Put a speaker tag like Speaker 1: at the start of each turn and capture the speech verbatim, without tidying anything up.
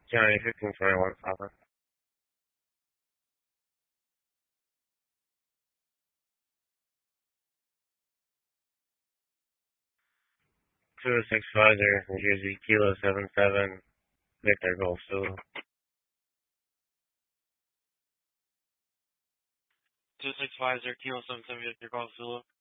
Speaker 1: Johnny fifteen twenty-one, Papa. two oh six Pfizer, New Jersey, Kilo seven seven, Victor Golf Zulu.
Speaker 2: two six Pfizer, Kilo seven seven, Victor Golf Zulu.